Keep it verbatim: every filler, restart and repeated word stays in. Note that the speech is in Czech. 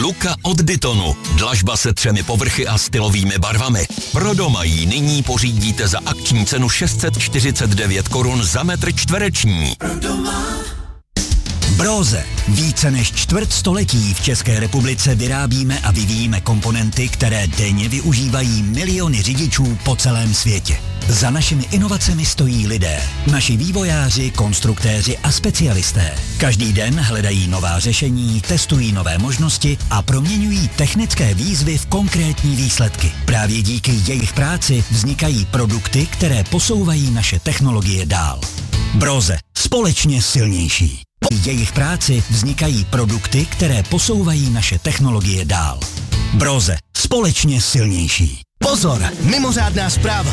Luka od Dytonu. Dlažba se třemi povrchy a stylovými barvami. Pro doma ji nyní pořídíte za akční cenu šest set čtyřicet devět korun za metr čtvereční. Pro doma. Broze. Více než čtvrt století v České republice vyrábíme a vyvíjíme komponenty, které denně využívají miliony řidičů po celém světě. Za našimi inovacemi stojí lidé, naši vývojáři, konstruktéři a specialisté. Každý den hledají nová řešení, testují nové možnosti a proměňují technické výzvy v konkrétní výsledky. Právě díky jejich práci vznikají produkty, které posouvají naše technologie dál. Broze. Společně silnější. Jejich práci vznikají produkty, které posouvají naše technologie dál. Broze. Společně silnější. Pozor, mimořádná zpráva.